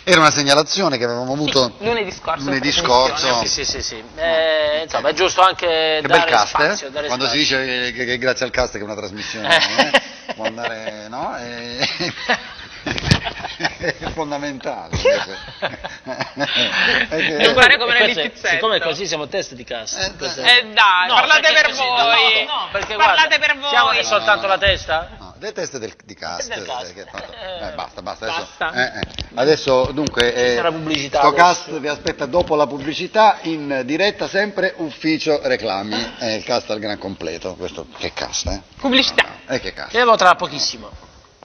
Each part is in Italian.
Era una segnalazione che avevamo avuto lunedì scorso. Sì. Insomma, è giusto anche che dare bel cast, spazio. Quando si dice che grazie al cast che una trasmissione può andare, no? È fondamentale. Non fare come nell'Ippizzetto. Siccome così siamo test di cast. Dai, No, parlate per così, voi. no, perché Parlate guarda, per voi. siamo soltanto la testa? No, del test di cast. Del cast. Basta. Adesso dunque, c'è la pubblicità sto adesso. cast vi aspetta dopo la pubblicità in diretta sempre ufficio reclami. Il cast al gran completo. Questo che cast, Pubblicità. Che cast. Ci vediamo tra pochissimo.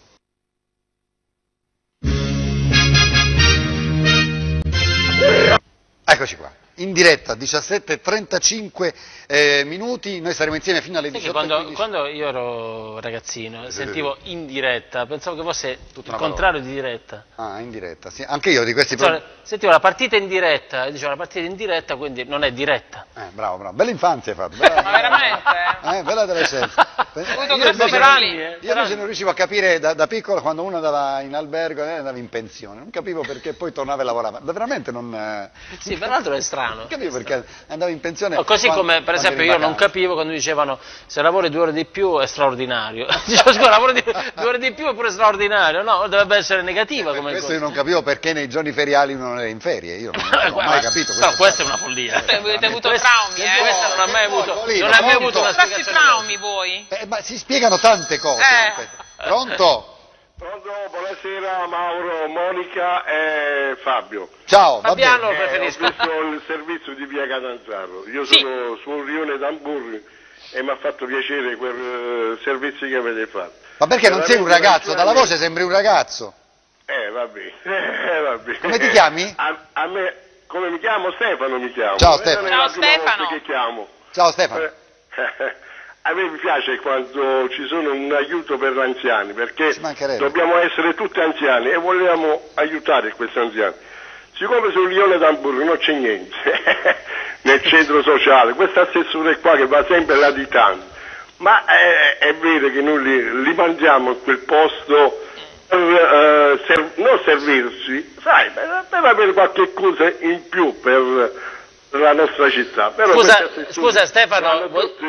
Eccoci qua, in diretta, 17:35 minuti, noi saremo insieme fino alle 18:15. Quando io ero ragazzino sentivo in diretta, pensavo che fosse il contrario di diretta. Ah, in diretta, sì, anche io di questi Sentivo la partita in diretta, e dicevo la partita in diretta, quindi non è diretta. Bravo, bella infanzia hai fatto. Ma veramente? Bella adolescenza. Io invece non riuscivo a capire da piccolo quando uno andava in albergo e andava in pensione, non capivo perché poi tornava e lavorava, veramente non... Sì, peraltro è strano. Non capivo perché andava in pensione... Così come per esempio io non capivo quando dicevano se lavori 2 ore di più è straordinario. Dicevo scusa, lavoro 2 ore di più è pure straordinario, no, dovrebbe essere negativa come questo cosa. Io non capivo perché nei giorni feriali uno non era in ferie, io non ho mai capito. No, questa è una follia. Avete avuto traumi, Questa non ha mai avuto, non ha mai avuto una spiegazione. Traumi voi? Ma si spiegano tante cose. Pronto? Pronto, buonasera Mauro, Monica e Fabio. Ciao, Fabiano Ho preferisco. visto il servizio di via Catanzaro, io sono sul rione d'Amburri e mi ha fatto piacere quel servizio che avete fatto. Ma perché non sei un ragazzo? Dalla voce sembri un ragazzo. Vabbè. Come ti chiami? A me, come mi chiamo? Stefano mi chiamo. Ciao Stefano. Non è la Ciao, prima Stefano. volta che chiamo. Ciao Stefano. A me mi piace quando ci sono un aiuto per gli anziani, perché Ci mancherebbe. dobbiamo essere tutti anziani e vogliamo aiutare questi anziani. Siccome sul rione d'Amburgo non c'è niente nel centro sociale, questo assessore qua che va sempre latitando, ma è vero che noi li mandiamo in quel posto per non servirci, sai, per avere qualche cosa in più per la nostra città. Però Scusa Stefano,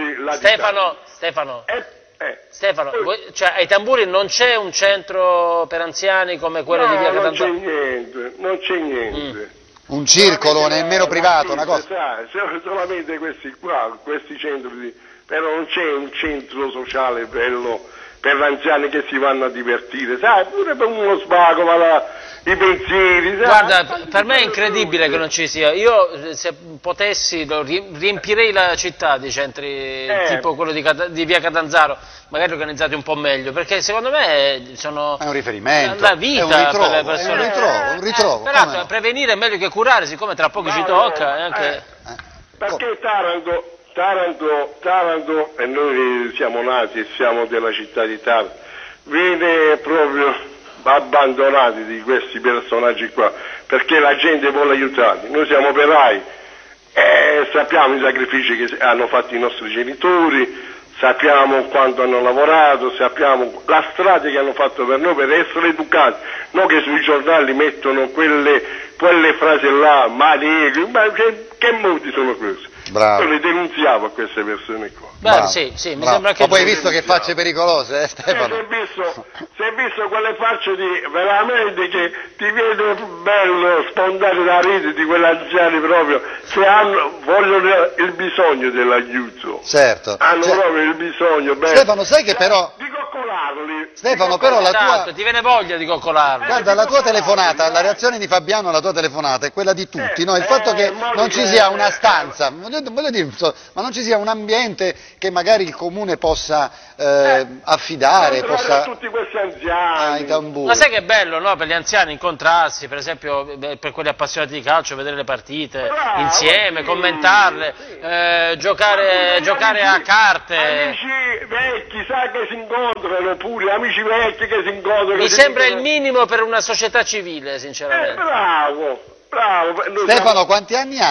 Stefano, cioè ai Tamburi non c'è un centro per anziani come quello di via Catanzaro? Non c'è niente. Un circolo, nemmeno privato, una cosa. Solamente questi qua, questi centri, però non c'è un centro sociale bello per gli anziani che si vanno a divertire, sai, pure per uno svago, i pensieri, sai. Guarda, per me è incredibile che non ci sia. Io se potessi riempirei la città di centri tipo quello di via Catanzaro, magari organizzati un po' meglio, perché secondo me sono È un riferimento, la vita è un ritrovo, per le persone. un ritrovo. Peraltro prevenire è meglio che curare, siccome tra poco ci tocca. Perché Taranto, e noi siamo nati e siamo della città di Taranto, viene proprio abbandonati di questi personaggi qua, perché la gente vuole aiutarli. Noi siamo operai e sappiamo i sacrifici che hanno fatto i nostri genitori, sappiamo quanto hanno lavorato, sappiamo la strada che hanno fatto per noi per essere educati, non che sui giornali mettono quelle frasi là, ma che modi sono questi? Bravo. Io le denunziavo a queste persone qua. Beh, sì, mi sembra che... Ma poi hai visto che facce pericolose, Stefano? Si è visto quelle facce veramente che ti vedo bello spontaneo da ridere di quegli anziani proprio che vogliono il bisogno dell'aiuto. Certo. Hanno proprio il bisogno. Stefano, sai che però... Di coccolarli. Stefano, però la tua... Esatto, ti viene voglia di coccolarli. Guarda, la tua telefonata, la reazione di Fabiano alla tua telefonata è quella di tutti, no? Il fatto che non ci sia una stanza, voglio dire, ma non ci sia un ambiente che magari il comune possa affidare, possa... tutti questi anziani. ai Tamburi. Ma sai che è bello, no? Per gli anziani incontrarsi, per esempio per quelli appassionati di calcio, vedere le partite insieme, commentarle, giocare a carte. Amici vecchi, sai che si incontrano pure, amici vecchi che si incontrano. Mi sembra il minimo per una società civile, sinceramente. Bravo. Stefano, quanti anni hai?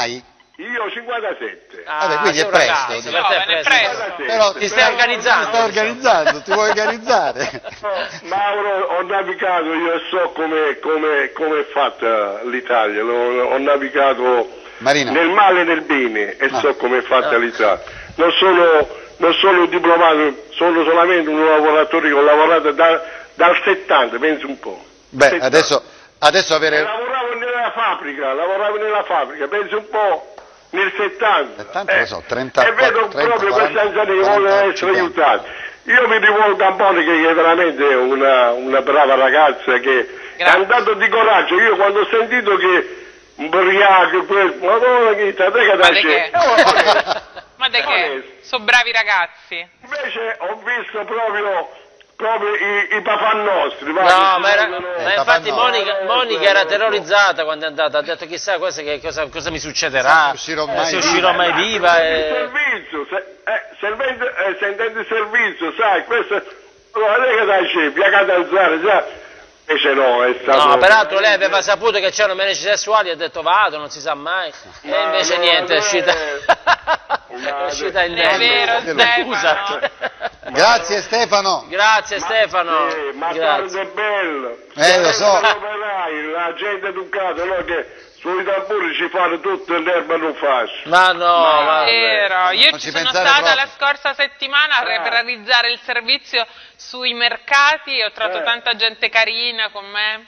Io 57. Vabbè, quindi sei è un presto, ragazzo, dico. per te è Giovane, presto. presto. 57. Però Ti stai organizzando. Ti stai organizzando, ti vuoi organizzare. Mauro, ho navigato, io so come è fatta l'Italia, ho navigato Marino. nel male e nel bene e No. so come è fatta l'Italia. Non sono un diplomato, sono solamente un lavoratore che ho lavorato dal 70, pensi un po'. Beh, 70. adesso avere... Lavoravo nella fabbrica, pensi un po', nel 70. Tanto lo so, 30, e vedo 30, proprio 40, questi anziani che 40, vogliono essere 50. aiutati. Io mi rivolgo a Monica, che è veramente una brava ragazza, che è Grazie. andato di coraggio. Io quando ho sentito che un briaco, madonna che te che Ma da di che? c'è. Ma di che? Sono bravi ragazzi. Invece ho visto proprio i papà nostri. va, No, che ma, era, vogliono- ma infatti no. Monica era terrorizzata quando è andata, ha detto chissà cosa mi succederà, Non uscirò mai se viva. uscirò mai viva. Servizio, sentendo il servizio, sai, questo allora lei che da c'è, via Catanzaro, già, invece no, è stato... No, peraltro lei aveva saputo che c'erano medici sessuali e ha detto vado, non si sa mai, e invece no, niente, è no, uscita, no, è uscita in è vero, Scusa. Stefano. Grazie Stefano. Grazie Stefano, ma grazie. è bello. Lo so. La gente educata, no, che sui tamburi ci fanno tutto e l'erba non fascia. Ma no, ma... Vero, io Non ci ci sono pensare stata proprio. la scorsa settimana per realizzare il servizio sui mercati e ho trovato tanta gente carina con me.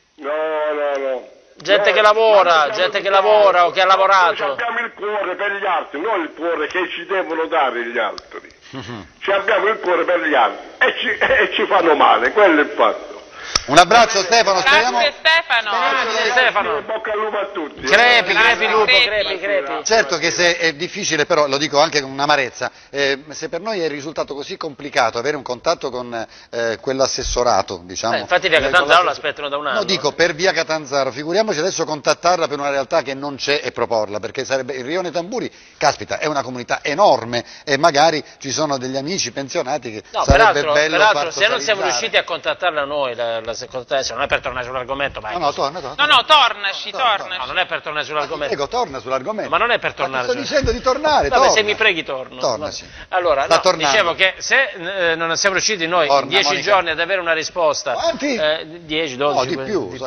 No. Gente No, che lavora, noi gente siamo che lavora o che ha Noi lavorato. abbiamo il cuore per gli altri, non il cuore che ci devono dare gli altri. Ci abbiamo il cuore per gli altri e ci fanno male, quello è il fatto. Un abbraccio Stefano, speriamo... Grazie Stefano. Grazie Stefano. Bocca al lupo a tutti. Crepi, Grazie, Lupo, crepi. crepi. Certo che se è difficile, però lo dico anche con un'amarezza, se per noi è risultato così complicato avere un contatto con quell'assessorato, diciamo... Infatti via con Catanzaro l'assessor- l'aspettano da un anno. No, dico per via Catanzaro, figuriamoci adesso contattarla per una realtà che non c'è e proporla, perché sarebbe il Rione Tamburi, caspita, è una comunità enorme e magari ci sono degli amici pensionati che No, sarebbe peraltro, bello peraltro far se non siamo socializzare. riusciti a contattarla noi, la secondazione, non è per tornare sull'argomento, ma No, torna. No, tornaci. no, non è per tornare sull'argomento. Prego, torna sull'argomento. Ma non è per tornare Ma ti sto su- dicendo di tornare, Vabbè, torna. se mi preghi torno. Tornaci. Allora, Sta no, tornando. dicevo che se non siamo riusciti noi Torna, in 10 Monica. giorni ad avere una risposta, Quanti? 10, 12, No, di più.